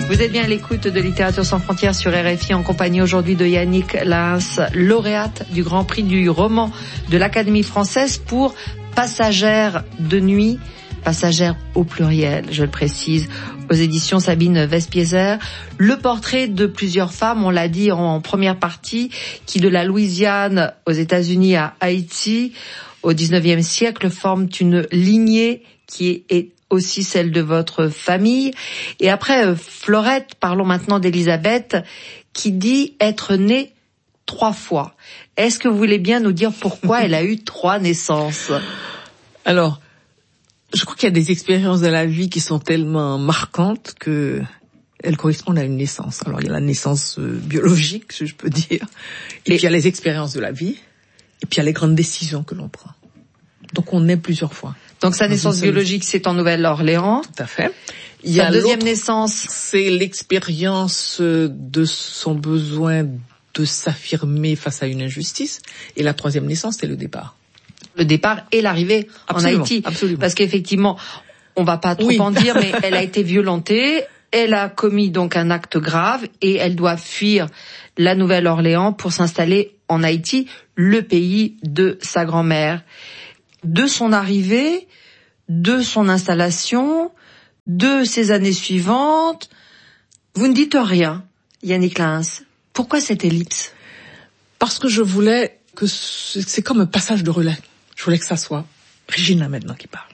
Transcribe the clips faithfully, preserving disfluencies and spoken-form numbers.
Vous êtes bien à l'écoute de Littérature sans frontières sur R F I en compagnie aujourd'hui de Yannick Lahens, lauréate du Grand Prix du roman de l'Académie française pour Passagères de nuit, passagères au pluriel, je le précise, aux éditions Sabine Vespiezer. Le portrait de plusieurs femmes, on l'a dit en première partie, qui de la Louisiane aux États-Unis à Haïti, au dix-neuvième siècle, forment une lignée qui est aussi celle de votre famille. Et après, Florette, parlons maintenant d'Elisabeth, qui dit être née trois fois. Est-ce que vous voulez bien nous dire pourquoi elle a eu trois naissances ? Alors, je crois qu'il y a des expériences de la vie qui sont tellement marquantes que elles correspondent à une naissance. Alors, il y a la naissance biologique, si je peux dire, et, et puis il y a les expériences de la vie, et puis il y a les grandes décisions que l'on prend. Donc, on naît plusieurs fois. Donc sa naissance biologique, c'est en Nouvelle-Orléans. Tout à fait. Il y a la deuxième naissance, c'est l'expérience de son besoin de s'affirmer face à une injustice. Et la troisième naissance, c'est le départ. Le départ et l'arrivée absolument, en Haïti. Absolument. Parce qu'effectivement, on va pas trop oui. en dire, mais elle a été violentée. Elle a commis donc un acte grave et elle doit fuir la Nouvelle-Orléans pour s'installer en Haïti, le pays de sa grand-mère. De son arrivée, de son installation, de ses années suivantes, vous ne dites rien, Yannick Lahens. Pourquoi cette ellipse ? Parce que je voulais que c'est comme un passage de relais. Je voulais que ça soit Regina maintenant qui parle.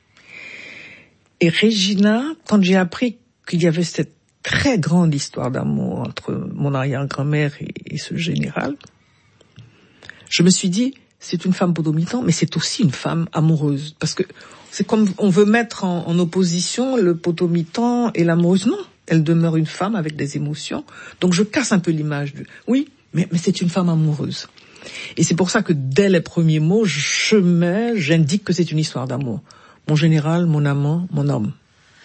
Et Regina, quand j'ai appris qu'il y avait cette très grande histoire d'amour entre mon arrière-grand-mère et, et ce général, je me suis dit, c'est une femme podomitan, mais c'est aussi une femme amoureuse. Parce que c'est comme on veut mettre en, en opposition le podomitan et l'amoureuse. Non, elle demeure une femme avec des émotions. Donc je casse un peu l'image de... Oui, mais, mais c'est une femme amoureuse. Et c'est pour ça que dès les premiers mots, je mets, j'indique que c'est une histoire d'amour. Mon général, mon amant, mon homme.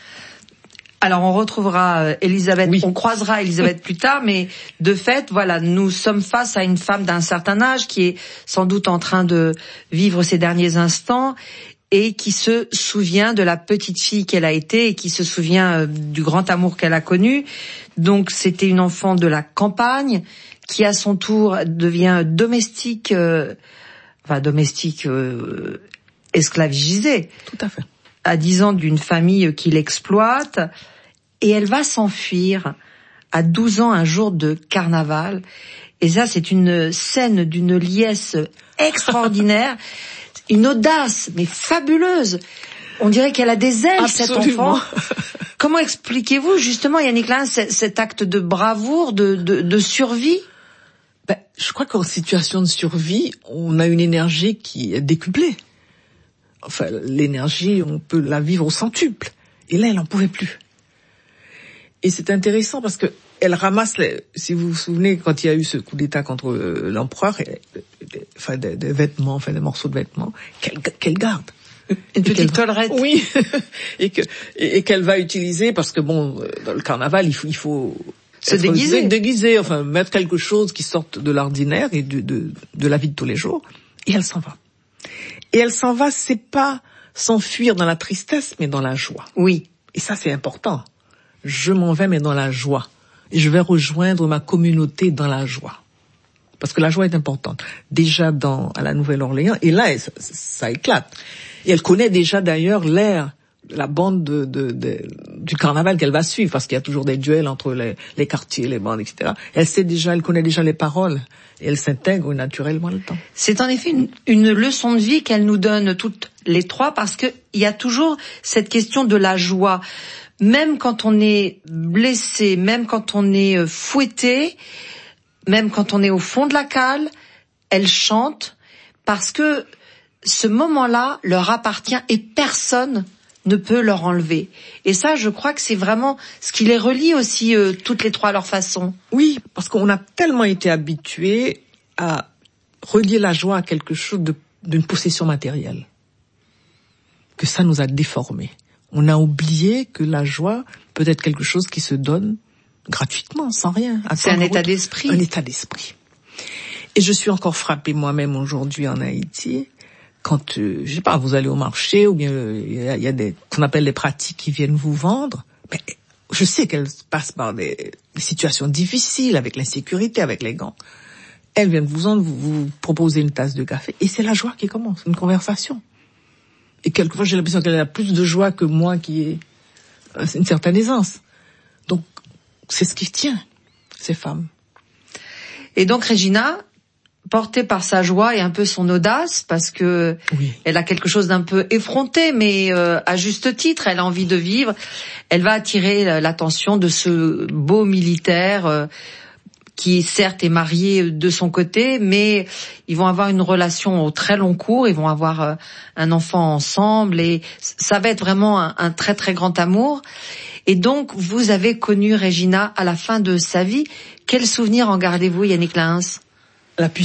Alors on retrouvera Elisabeth, oui. on croisera Elisabeth plus tard, mais de fait, voilà, nous sommes face à une femme d'un certain âge qui est sans doute en train de vivre ses derniers instants et qui se souvient de la petite fille qu'elle a été et qui se souvient du grand amour qu'elle a connu. Donc c'était une enfant de la campagne qui à son tour devient domestique, euh, enfin domestique euh, esclavagisée. Tout à fait. À dix ans d'une famille qui l'exploite, et elle va s'enfuir à douze ans un jour de carnaval. Et ça, c'est une scène d'une liesse extraordinaire, une audace, mais fabuleuse. On dirait qu'elle a des ailes, absolument. Cet enfant. Comment expliquez-vous, justement, Yannick Lahens, cet acte de bravoure, de, de, de survie ? Ben, je crois qu'en situation de survie, on a une énergie qui est décuplée. Enfin, l'énergie, on peut la vivre au centuple. Et là, elle n'en pouvait plus. Et c'est intéressant parce que elle ramasse, les, si vous vous souvenez, quand il y a eu ce coup d'État contre euh, l'empereur, et, et, enfin, des, des vêtements, enfin, des morceaux de vêtements, qu'elle, qu'elle garde. Une petite collerette. Oui. et que, et, et qu'elle va utiliser parce que bon, dans le carnaval, il faut, il faut se déguiser. déguiser, enfin, mettre quelque chose qui sorte de l'ordinaire et de, de, de la vie de tous les jours. Et elle s'en va. Et elle s'en va, c'est pas s'enfuir dans la tristesse, mais dans la joie. Oui. Et ça, c'est important. Je m'en vais, mais dans la joie. Et je vais rejoindre ma communauté dans la joie. Parce que la joie est importante. Déjà dans, à la Nouvelle-Orléans, et là, ça, ça éclate. Et elle connaît déjà d'ailleurs l'air, la bande de, de, de, du carnaval qu'elle va suivre, parce qu'il y a toujours des duels entre les, les quartiers, les bandes, et cetera. Elle sait déjà, elle connaît déjà les paroles. Et elle s'intègre naturellement le temps. C'est en effet une, une leçon de vie qu'elle nous donne toutes les trois, parce que il y a toujours cette question de la joie. Même quand on est blessé, même quand on est fouetté, même quand on est au fond de la cale, elle chante parce que ce moment-là leur appartient et personne ne peut leur enlever. Et ça, je crois que c'est vraiment ce qui les relie aussi, euh, toutes les trois à leur façon. Oui, parce qu'on a tellement été habitués à relier la joie à quelque chose de, d'une possession matérielle, que ça nous a déformés. On a oublié que la joie peut être quelque chose qui se donne gratuitement, sans rien. C'est un état d'esprit. Un état d'esprit. Et je suis encore frappée moi-même aujourd'hui en Haïti, quand, euh, je sais pas, vous allez au marché, ou bien il euh, y, y a des, qu'on appelle les pratiques qui viennent vous vendre, mais je sais qu'elle passe par des, des situations difficiles avec l'insécurité, avec les gants. Elle vient de vous en, vous, vous proposer une tasse de café et c'est la joie qui commence, une conversation. Et quelquefois, j'ai l'impression qu'elle a plus de joie que moi qui ai une certaine aisance. Donc, c'est ce qui tient ces femmes. Et donc, Regina, portée par sa joie et un peu son audace, parce que oui. elle a quelque chose d'un peu effronté, mais euh, à juste titre, elle a envie de vivre. Elle va attirer l'attention de ce beau militaire euh, qui certes est marié de son côté, mais ils vont avoir une relation au très long cours, ils vont avoir euh, un enfant ensemble et ça va être vraiment un, un très très grand amour. Et donc, vous avez connu Regina à la fin de sa vie. Quel souvenir en gardez-vous, Yannick Lahens ? La